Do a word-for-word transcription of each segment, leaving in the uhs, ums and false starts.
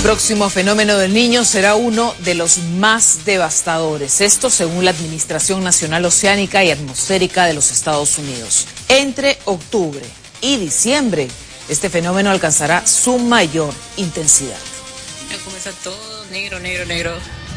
próximo fenómeno del Niño será uno de los más devastadores. Esto según la Administración Nacional Oceánica y Atmosférica de los Estados Unidos. Entre octubre y diciembre, este fenómeno alcanzará su mayor intensidad. Ya comienza todo negro, negro, negro.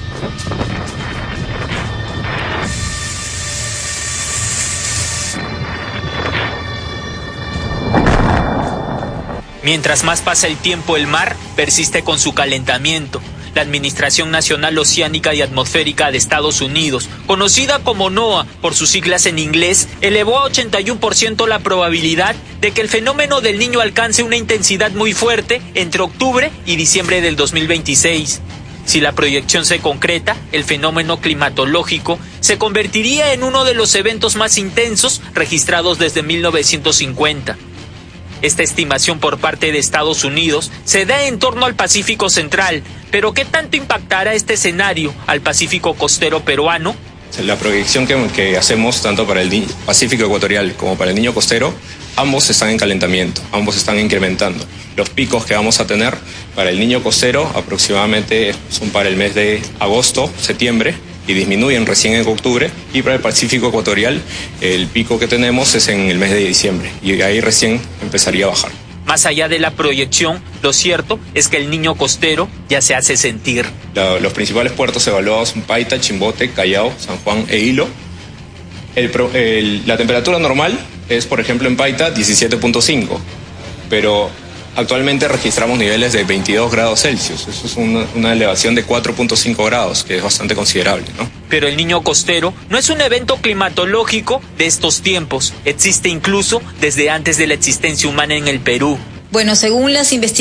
Mientras más pasa el tiempo, el mar persiste con su calentamiento. La Administración Nacional Oceánica y Atmosférica de Estados Unidos, conocida como NOAA por sus siglas en inglés, elevó a ochenta y uno por ciento la probabilidad de que el fenómeno del Niño alcance una intensidad muy fuerte entre octubre y diciembre del dos mil veintiséis. Si la proyección se concreta, el fenómeno climatológico se convertiría en uno de los eventos más intensos registrados desde mil novecientos cincuenta. Esta estimación por parte de Estados Unidos se da en torno al Pacífico Central, pero ¿qué tanto impactará este escenario al Pacífico costero peruano? La proyección que, que hacemos tanto para el Pacífico ecuatorial como para el Niño costero, ambos están en calentamiento, ambos están incrementando. Los picos que vamos a tener para el Niño costero aproximadamente son para el mes de agosto, septiembre, y disminuyen recién en octubre, y para el Pacífico ecuatorial el pico que tenemos es en el mes de diciembre, y ahí recién empezaría a bajar. Más allá de la proyección, lo cierto es que el Niño costero ya se hace sentir. La, los principales puertos evaluados son Paita, Chimbote, Callao, San Juan e Hilo. El, el, la temperatura normal es, por ejemplo, en Paita diecisiete punto cinco, pero actualmente registramos niveles de veintidós grados Celsius. Eso es una, una elevación de cuatro punto cinco grados, que es bastante considerable, ¿no? Pero el Niño costero no es un evento climatológico de estos tiempos. Existe incluso desde antes de la existencia humana en el Perú. Bueno, según las investigaciones